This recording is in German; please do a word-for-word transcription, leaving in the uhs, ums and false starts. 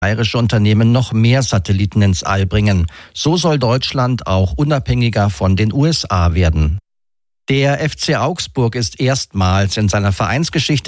bayerische Unternehmen noch mehr Satelliten ins All bringen. So soll Deutschland auch unabhängiger von den U S A werden. Der F C Augsburg ist erstmals in seiner Vereinsgeschichte